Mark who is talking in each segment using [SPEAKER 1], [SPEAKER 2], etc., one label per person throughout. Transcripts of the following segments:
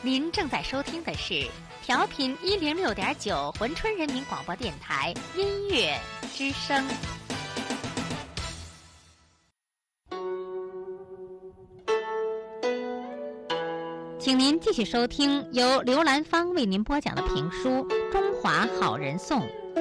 [SPEAKER 1] 您正在收听的是调频106.9珲春人民广播电台音乐之声。请您继续收听由刘兰芳为您播讲的评书《中华好人颂》。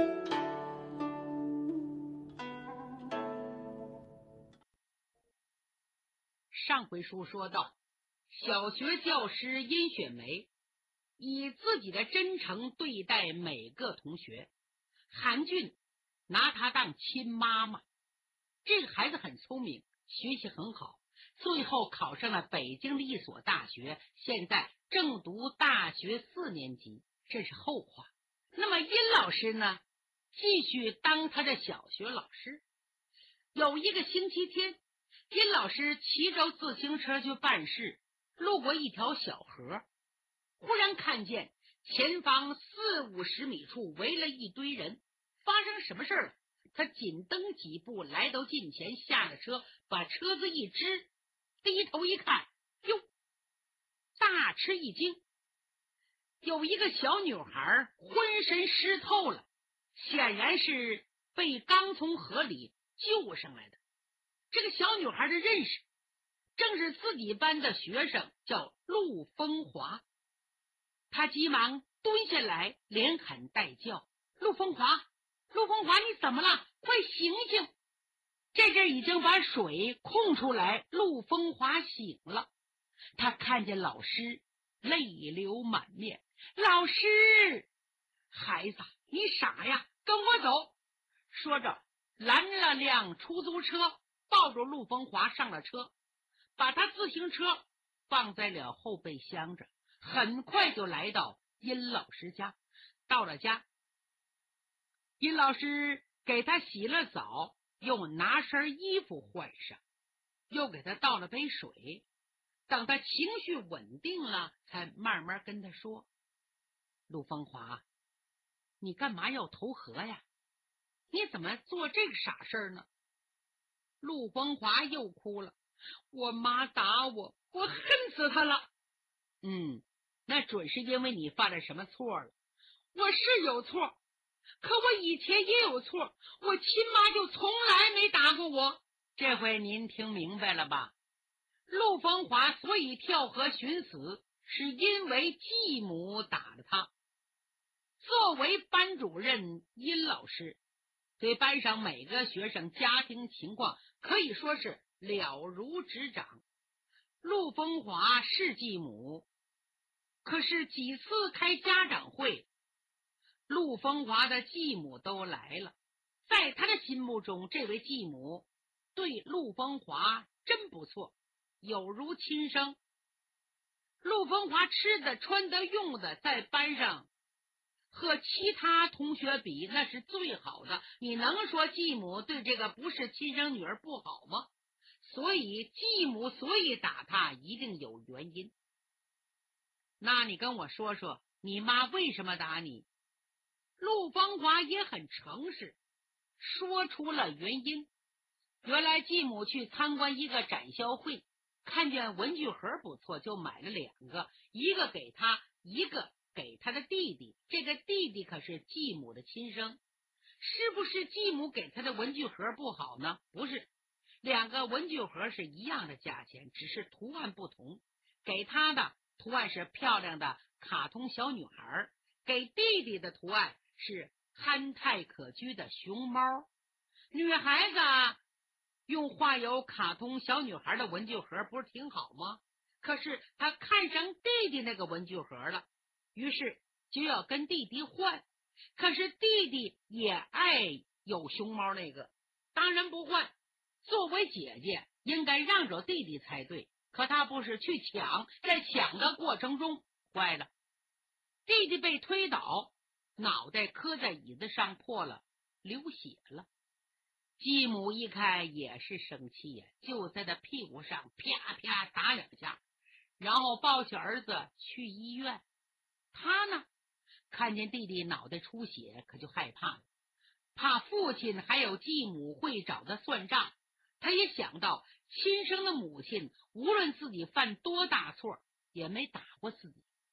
[SPEAKER 2] 上回书说到，小学教师殷雪梅以自己的真诚对待每个同学，韩俊拿她当亲妈妈。这个孩子很聪明，学习很好，最后考上了北京的一所大学，现在正读大学4年级，这是后话。那么殷老师呢，继续当他的小学老师。有一个星期天，殷老师骑着自行车去办事，路过一条小河，忽然看见前方40-50米处围了一堆人。发生什么事了？他紧蹬几步来到近前，下了车，把车子一支，低头一看，哟，大吃一惊，有一个小女孩浑身湿透了，显然是被刚从河里救上来的。这个小女孩的认识正是自己班的学生，叫陆风华。他急忙蹲下来，连喊带叫：陆风华，陆风华，你怎么了？快醒醒！这阵已经把水控出来，陆风华醒了。他看见老师，泪流满面。老师，孩子，你傻呀，跟我走。说着拦了辆出租车，抱住陆风华上了车，把他自行车放在了后备箱着，很快就来到殷老师家。到了家，殷老师给他洗了澡，又拿身衣服换上，又给他倒了杯水。等他情绪稳定了，才慢慢跟他说：陆风华，你干嘛要投河呀？你怎么做这个傻事呢？陆风华又哭了：我妈打我，我恨死她了。那准是因为你犯了什么错了。我是有错，可我以前也有错，我亲妈就从来没打过我。这回您听明白了吧？陆风华所以跳河寻死，是因为继母打了他。作为班主任，殷老师对班上每个学生家庭情况可以说是了如指掌。陆风华是继母，可是几次开家长会，陆风华的继母都来了。在他的心目中，这位继母对陆风华真不错，有如亲生。陆风华吃的穿的用的在班上和其他同学比那是最好的，你能说继母对这个不是亲生女儿不好吗？所以继母打他一定有原因。那你跟我说说，你妈为什么打你？陆风华也很诚实，说出了原因。原来继母去参观一个展销会，看见文具盒不错，就买了2个，一个给他，一个给他的弟弟。这个弟弟可是继母的亲生。是不是继母给他的文具盒不好呢？不是，2个文具盒是一样的价钱，只是图案不同。给他的图案是漂亮的卡通小女孩，给弟弟的图案是憨态可掬的熊猫。女孩子用画有卡通小女孩的文具盒不是挺好吗？可是她看上弟弟那个文具盒了，于是就要跟弟弟换。可是弟弟也爱有熊猫那个，当然不换。作为姐姐应该让着弟弟才对，可他不是去抢，在抢的过程中坏了，弟弟被推倒，脑袋磕在椅子上破了，流血了。继母一看也是生气呀，就在他屁股上啪啪打2下，然后抱起儿子去医院。他呢，看见弟弟脑袋出血，可就害怕了，怕父亲还有继母会找他算账。他也想到亲生的母亲无论自己犯多大错也没打过自己，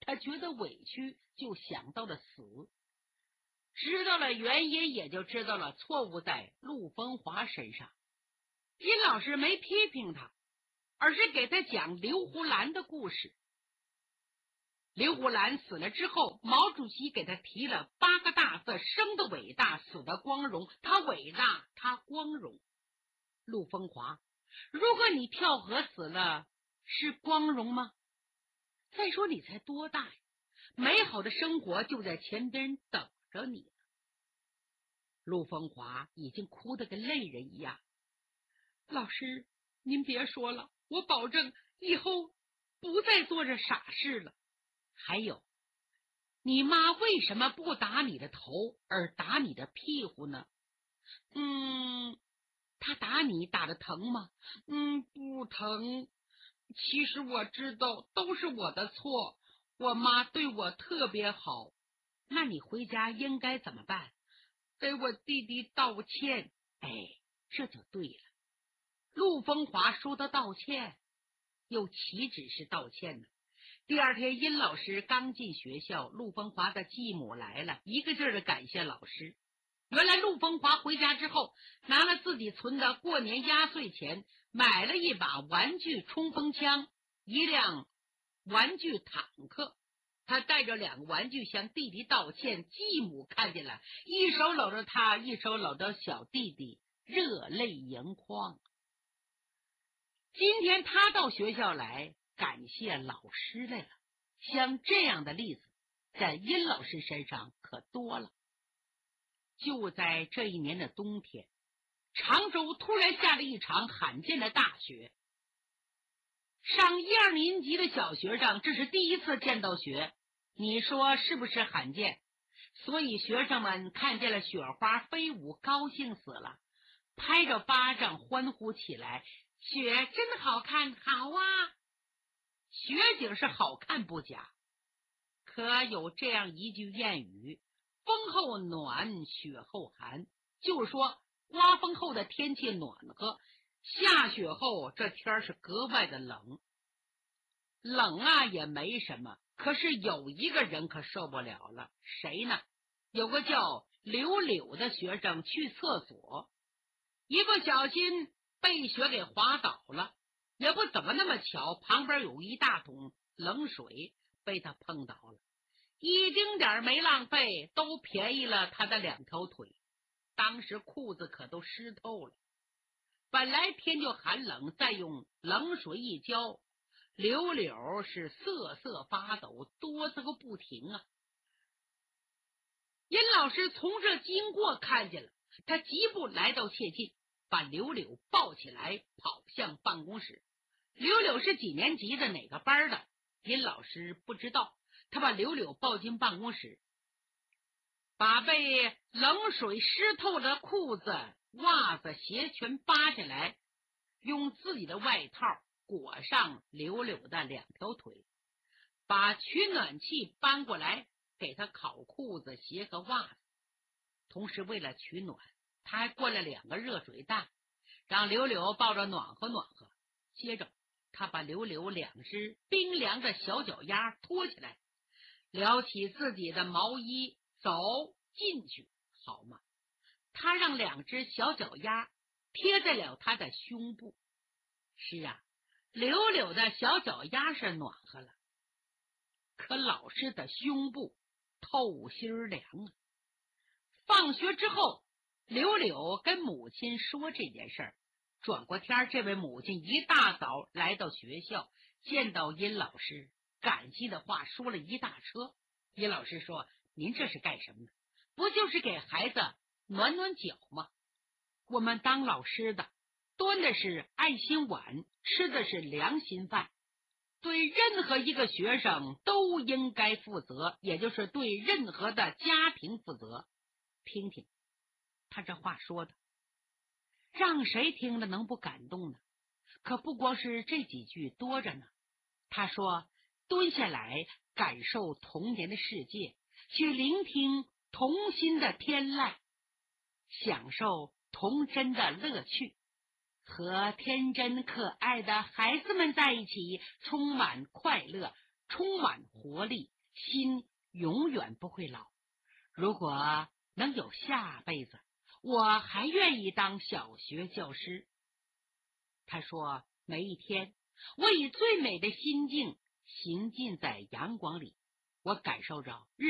[SPEAKER 2] 他觉得委屈，就想到了死。知道了原因，也就知道了错误在陆风华身上。殷老师没批评他，而是给他讲刘胡兰的故事。刘胡兰死了之后，毛主席给他提了8个大字：生的伟大，死的光荣。他伟大，他光荣。陆风华，如果你跳河死了，是光荣吗？再说你才多大呀，美好的生活就在前边等着你。陆风华已经哭得跟泪人一样。老师，您别说了，我保证以后不再做这傻事了。还有，你妈为什么不打你的头，而打你的屁股呢？她打你打得疼吗？不疼。其实我知道都是我的错，我妈对我特别好。那你回家应该怎么办？给我弟弟道歉。这就对了。陆风华说的道歉，又岂止是道歉呢？第二天，殷老师刚进学校，陆风华的继母来了，一个劲儿的感谢老师。原来陆风华回家之后，拿了自己存的过年压岁钱，买了一把玩具冲锋枪，一辆玩具坦克。他带着2个玩具向弟弟道歉，继母看见了，一手搂着他，一手搂着小弟弟，热泪盈眶。今天他到学校来感谢老师来了，像这样的例子在殷老师身上可多了。就在这一年的冬天，常州突然下了一场罕见的大雪。上1、2年级的小学生这是第一次见到雪，你说是不是罕见？所以学生们看见了雪花飞舞，高兴死了，拍着巴掌欢呼起来。雪真好看，好啊！雪景是好看不假，可有这样一句谚语：风后暖，雪后寒，就是说刮风后的天气暖和，下雪后这天是格外的冷。冷啊也没什么，可是有一个人可受不了了。谁呢？有个叫刘柳的学生去厕所，一不小心被雪给滑倒了，也不怎么那么巧，旁边有一大桶冷水被他碰倒了，一丁点没浪费，都便宜了他的2条腿。当时裤子可都湿透了，本来天就寒冷，再用冷水一浇，柳柳是瑟瑟发抖，哆嗦个不停啊。殷老师从这经过看见了，他急步来到切近，把柳柳抱起来，跑向办公室。柳柳是几年级的，哪个班的？殷老师不知道。他把柳柳抱进办公室，把被冷水湿透的裤子、袜子、鞋全扒下来，用自己的外套裹上柳柳的2条腿，把取暖器搬过来给他烤裤子、鞋和袜子。同时为了取暖，他还灌了2个热水袋，让柳柳抱着暖和暖和。接着他把柳柳2只冰凉的小脚丫拖起来，撩起自己的毛衣，走进去，好吗？他让2只小脚丫贴在了他的胸部。是啊，柳柳的小脚丫是暖和了，可老师的胸部透心凉啊。放学之后，柳柳跟母亲说这件事儿，转过天这位母亲一大早来到学校，见到殷老师，感激的话说了一大车。殷老师说：“您这是干什么呢？不就是给孩子暖暖脚吗？我们当老师的端的是爱心碗，吃的是良心饭，对任何一个学生都应该负责，也就是对任何的家庭负责。”听听他这话说的，让谁听了能不感动呢？可不光是这几句多着呢。他说：蹲下来感受童年的世界，去聆听童心的天籁，享受童真的乐趣，和天真可爱的孩子们在一起，充满快乐， 充满活力，心永远不会老。如果能有下辈子，我还愿意当小学教师。他说，每一天我以最美的心境行进在阳光里，我感受着日